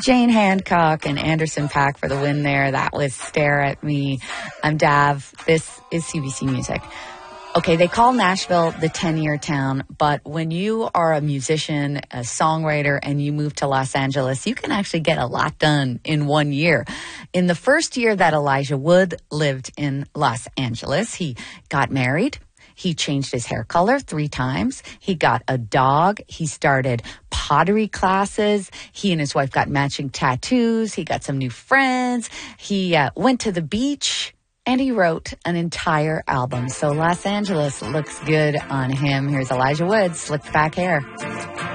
Jane Hancock and Anderson .Paak for the win there. That was Stare at Me. I'm Dav. This is CBC Music. Okay, they call Nashville the 10-year town, but when you are a musician, a songwriter, and you move to Los Angeles, you can actually get a lot done in 1 year. In the first year that Elijah Wood lived in Los Angeles, he got married. He changed his hair color 3 times. He got a dog. He started pottery classes. He and his wife got matching tattoos. He got some new friends. He went to the beach. And he wrote an entire album. So Los Angeles looks good on him. Here's Elijah Wood, slicked back hair.